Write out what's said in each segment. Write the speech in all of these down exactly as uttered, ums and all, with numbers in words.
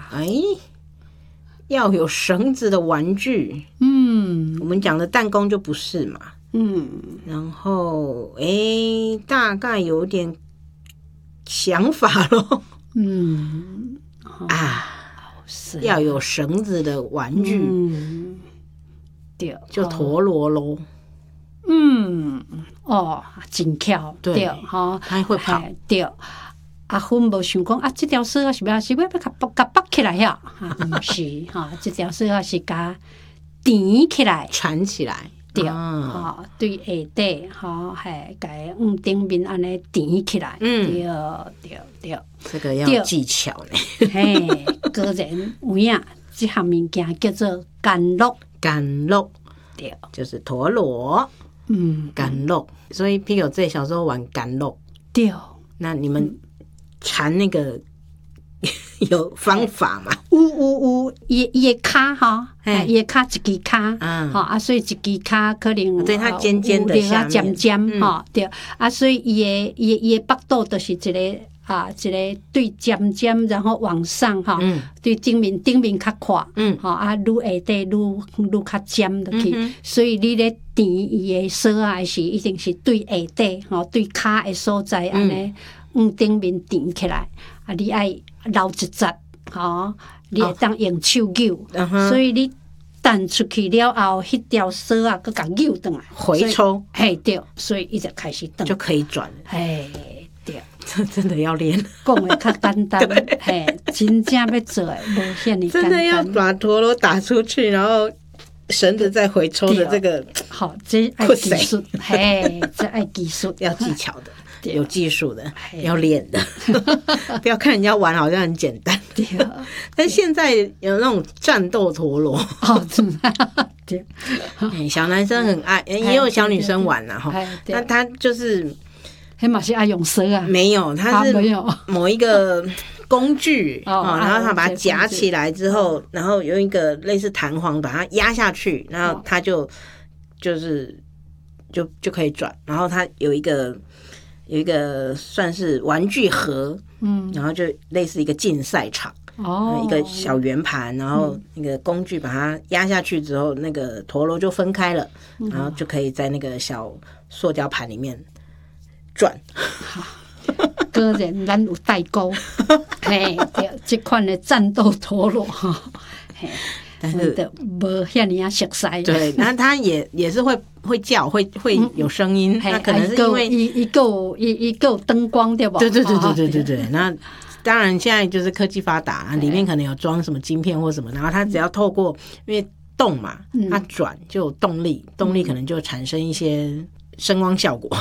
哎，要有绳子的玩具。 嗯， 我们讲的弹弓就不是嘛。 嗯， 然后哎，大概有点想法咯。 嗯， 啊， 是要有绳子的玩具。 嗯，对， 就陀螺咯。 嗯，哦，真巧，对， 哈，它会跑， 对。阿芬无想讲啊，这条绳啊是要是要甲甲绑起来呀？啊，毋是哈，这条绳啊是甲缠起来， 缠起来， 对，哈，对下底哈，嘿，甲往顶面安尼缠起来，对对对， 这个要技巧呢。 嘿，果然有影，这项物件叫做甘露， 甘露， 对， 就是陀螺。嗯，甘露，所以 Pico 这小时候玩甘露。 对， 那你们缠那个有方法吗？ 有有有，伊伊的骹哈，伊的骹一支骹，吼啊，所以一支骹可能对它尖尖的下面， 尖尖吼，对啊，所以伊的伊伊的角度就是一个啊，一个对尖尖，然后往上哈，对顶面顶面较宽，嗯，吼啊，愈下底愈愈较尖落去，所以你咧缠伊的绳啊，是一定是对下底吼，对骹的所在安尼往顶面缠起来，啊，你爱留一节。吼，你会当用手扭，所以你弹出去了后，迄条绳啊，佮甲扭转来， 回抽， 嘿对，所以伊就开始转， 就可以转了。 嘿对， 这真的要练， 讲的较简单，嘿，真正要做的无遐尼简单。 真的要把陀螺打出去，然后绳子再回抽的这个， 好，这爱技术，嘿，这爱技术， 要技巧的。有技术的，要练的，不要看人家玩好像很简单。对，但现在有那种战斗陀螺， 哦，对， 小男生很爱，也有小女生玩啦哈。那他就是， 黑马是爱用绳啊？ 没有，他是某一个工具啊，然后他把它夹起来之后，然后用一个类似弹簧把它压下去，然后它就就是就就可以转，然后它有一个。有一个算是玩具盒，嗯，然后就类似一个竞赛场，哦，一个小圆盘，然后那个工具把它压下去之后，那个陀螺就分开了，嗯、然后就可以在那个小塑胶盘里面转。 果然咱有代沟，嘿，这款的战斗陀螺哈，嘿。但是无遐尼啊熟悉， 对，那它也也是会会叫，会会有声音，那可能是因为一一个一一个灯光对吧？ 对对对对对对对。那当然现在就是科技发达，里面可能有装什么晶片或什么，然后它只要透过因为动嘛，它转就有动力，动力可能就产生一些声光效果。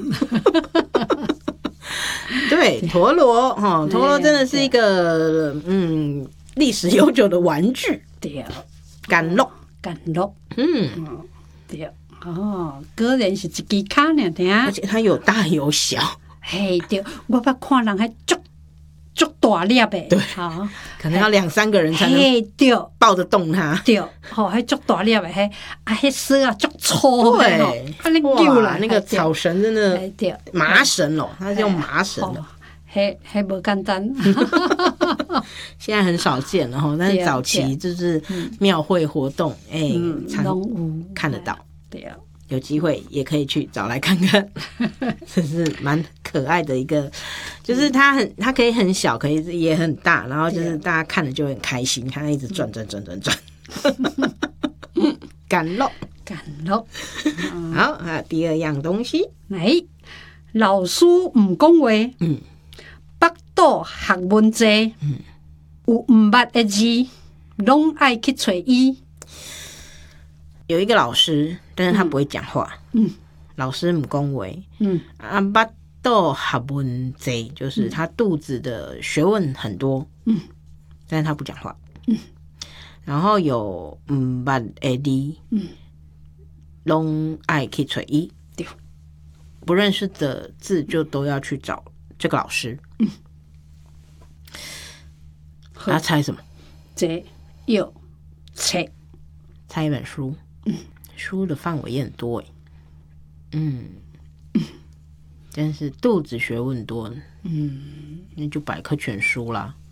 对，陀螺哈，陀螺真的是一个嗯历史悠久的玩具。 对， 甘露， 甘露，嗯，对，哦，果然是一支骹呢，听， 而且它有大有小， 嘿，对，我捌看人还足足大粒的， 对，好，可能要两三个人才能抱得动它， 对，好，还足大粒的，嘿，啊，迄绳啊足粗的， 对，啊，那旧啦，那个草绳真的，对，麻绳咯，它是用麻绳的。 还还不简单， 现在很少见了哈。但是早期就是庙会活动，哎，常看得到。对啊，有机会也可以去找来看看，这是蛮可爱的一个，就是它很，它可以很小，可以也很大，然后就是大家看了就会很开心，看它一直转转转转转。甘露， 甘露。 好啊，第二样东西， 来，老师唔讲话，嗯。北岛学问济，嗯、有唔捌的字，拢爱去找伊。 有一个老师，但是他不会讲话。嗯，老师唔讲话。嗯，啊，北岛学问济，就是他肚子的学问很多。嗯，但是他不讲话。嗯，然后有唔捌的字，嗯，拢爱去找伊。对，不认识的字就都要去找这个老师。嗯，他猜什么？ 这有册， 猜一本书。嗯，书的范围也很多哎。嗯，但是肚子学问多，嗯，那就百科全书啦。